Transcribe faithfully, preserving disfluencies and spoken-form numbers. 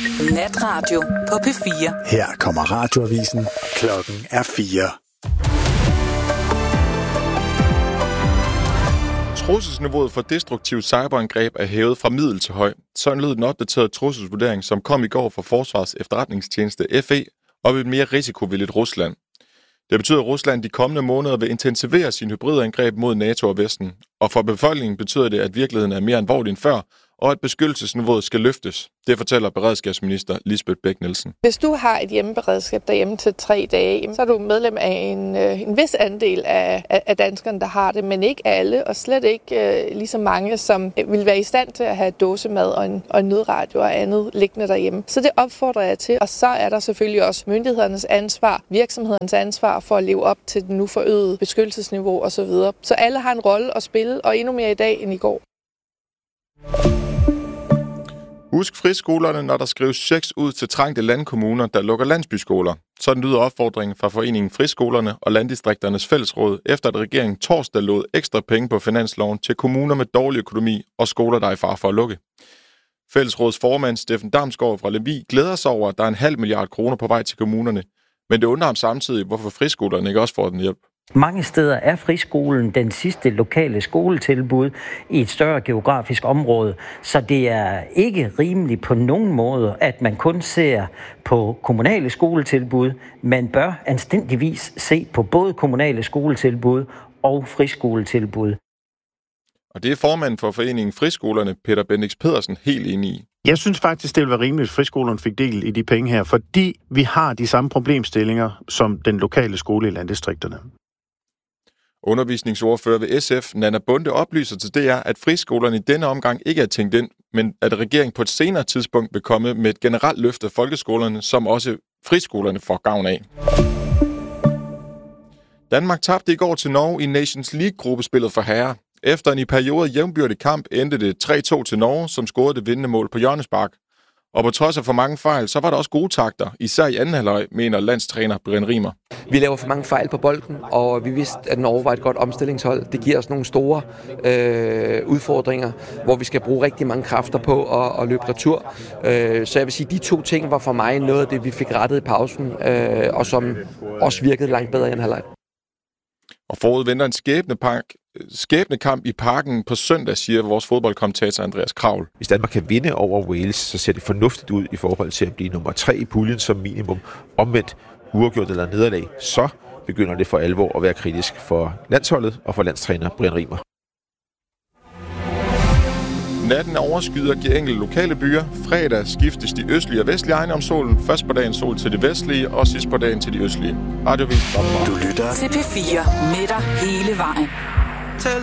Natradio på P fire. Her kommer radioavisen. Klokken er fire. Trusselsniveauet for destruktiv cyberangreb er hævet fra middel til høj. Sådan lød den opdaterede trusselsvurdering, som kom i går fra Forsvars Efterretningstjeneste F E, og et mere risikovilligt Rusland. Det betyder, at Rusland de kommende måneder vil intensivere sin hybridangreb mod NATO og Vesten. Og for befolkningen betyder det, at virkeligheden er mere alvorlig end før, og at beskyttelsesniveauet skal løftes. Det fortæller beredskabsminister Lisbeth Bech-Nielsen. Hvis du har et hjemmeberedskab derhjemme til tre dage, så er du medlem af en, en vis andel af, af danskerne, der har det, men ikke alle, og slet ikke uh, lige så mange, som vil være i stand til at have dåsemad og en, og en nødradio og andet liggende derhjemme. Så det opfordrer jeg til, og så er der selvfølgelig også myndighedernes ansvar, virksomhedernes ansvar for at leve op til den nu forøgede beskyttelsesniveau osv. Så alle har en rolle at spille, og endnu mere i dag end i går. Husk friskolerne, når der skrives checks ud til trængte landkommuner, der lukker landsbyskoler. Sådan lyder opfordringen fra Foreningen Friskolerne og Landdistrikternes Fællesråd, efter at regeringen torsdag lod ekstra penge på finansloven til kommuner med dårlig økonomi og skoler, der er i fare for at lukke. Fællesråds formand Steffen Damsgaard fra Lemvig glæder sig over, at der er en halv milliard kroner på vej til kommunerne. Men det undrer ham samtidig, hvorfor friskolerne ikke også får den hjælp. Mange steder er friskolen den sidste lokale skoletilbud i et større geografisk område, så det er ikke rimeligt på nogen måde, at man kun ser på kommunale skoletilbud. Man bør anstændigvis se på både kommunale skoletilbud og friskoletilbud. Og det er formanden for Foreningen Friskolerne, Peter Bendix Pedersen, helt enig i. Jeg synes faktisk, det ville være rimeligt, at friskolerne fik del i de penge her, fordi vi har de samme problemstillinger som den lokale skole i landdistrikterne. Undervisningsordfører ved S F, Nanna Bonde, oplyser til D R, at friskolerne i denne omgang ikke er tænkt ind, men at regeringen på et senere tidspunkt vil komme med et generelt løft af folkeskolerne, som også friskolerne får gavn af. Danmark tabte i går til Norge i Nations League-gruppespillet for herrer. Efter en i perioder jævnbyrdig kamp endte det tre to til Norge, som scorede det vindende mål på hjørnespark. Og på trods af for mange fejl, så var der også gode takter, især i anden halvleg, mener landstræner Brian Rimer. Vi laver for mange fejl på bolden, og vi vidste, at Norge var et godt omstillingshold. Det giver os nogle store øh, udfordringer, hvor vi skal bruge rigtig mange kræfter på at, at løbe retur. Øh, så jeg vil sige, at de to ting var for mig noget af det, vi fik rettet i pausen, øh, og som også virkede langt bedre i anden halvleg. Og forud venter en skæbnepark, skæbnekamp i parken på søndag, siger vores fodboldkommentator Andreas Kravl. Hvis Danmark kan vinde over Wales, så ser det fornuftigt ud i forhold til at blive nummer tre i puljen som minimum. Omvendt uafgjort eller nederlag, så begynder det for alvor at være kritisk for landsholdet og for landstræner Brian Rimer. Natten er overskyet og giver enkelte lokale byer. Fredag skiftes de østlige og vestlige egne om solen. Først på dagen sol til de vestlige, og sidst på dagen til de østlige. Radiovis. Du lytter til P fire med dig hele vejen.